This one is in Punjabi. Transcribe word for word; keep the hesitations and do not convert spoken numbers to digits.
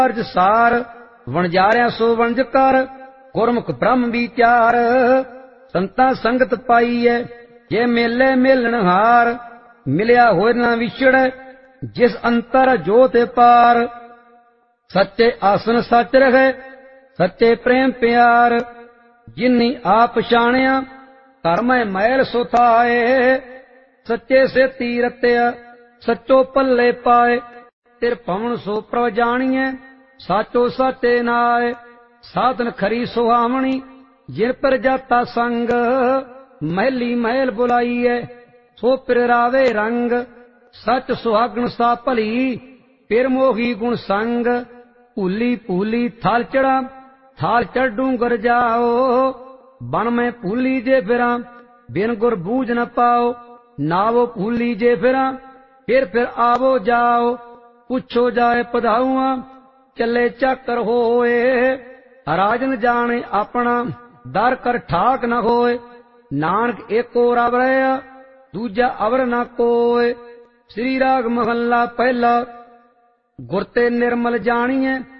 ਕਾਰਜ ਸਾਰ ਵਣਜਾਰਿਆ ਸੋ ਵਣਜ ਕਰ ਗੁਰਮੁਖ ਬ੍ਰਹਮ ਵਿਚਾਰ ਸੰਤਾਂ ਸੰਗਤ ਪਾਈਐ ਜੇ ਮੇਲੇ ਮੇਲਣ ਹਾਰ ਮਿਲਿਆ ਹੋਇ ਨਾ ਵਿਛੜੈ ਜਿਸ ਅੰਤਰ ਜੋਤ ਪਾਰ ਸੱਚੇ ਆਸਨ ਸੱਚ ਰਹੈ ਸੱਚੇ ਪ੍ਰੇਮ ਪਿਆਰ ਜਿਨੀ ਆਪ ਪਛਾਣਿਆ ਧਰਮੈ ਮੈਲ ਸੁਥਾਏ ਸੱਚੇ ਸੇ ਤੀਰਤਿਆ ਸੱਚੋ ਪੱਲੇ ਪਾਏ ਤਿਰ ਭਵਨ ਸੋ ਪ੍ਰਭ ਜਾਣੀਐ ਸਾਚੋ ਸਾਚੇ ਨਾਏ ਸਾਧਨ ਖਰੀ ਸੁਹਾਵਣੀ ਜਿਨ ਪਰ ਜਾਤਾ ਸੰਗ ਮਹਿਲੀ ਮਹਿਲ ਬੁਲਾਈਐ ਸੋ ਪਿਰ ਰਾਵੇ ਰੰਗ ਸੱਚ ਸੁਹਾਗਣ ਸਾ ਭਲੀ ਪਿਰ ਮੋਹੀ ਗੁਣ ਸੰਗ ਭੂਲੀ ਭੂਲੀ ਥਾਲ ਚੜਾ ਥਾਲ ਚੜ ਡੂੰਗਰ ਜਾਓ ਬਨ ਮੈਂ ਭੂਲੀ ਜੇ ਫਿਰਾਂ ਬਿਨ ਗੁਰ ਬੂਝ ਨ ਪਾਓ ਨਾਵੋ ਭੂਲੀ ਜੇ ਫਿਰਾਂ ਫਿਰ ਫਿਰ ਆਵੋ ਜਾਓ ਪੁੱਛੋ ਜਾਏ ਪਧਾਊਆਂ ਚੱਲੇ ਚਾਕਰ ਹੋਏ ਰਾਜਨ ਜਾਣੇ ਆਪਣਾ ਦਰ ਕਰ ਠਾਕ ਨ ਹੋਏ ਨਾਨਕ ਏਕੋ ਰਬ ਰਹਿਆ ਦੂਜਾ ਅਵਰ ਨ ਕੋਏ। ਸ੍ਰੀ ਰਾਗ ਮਹੱਲਾ ਪਹਿਲਾ। ਗੁਰ ਤੇ ਨਿਰਮਲ ਜਾਣੀਐ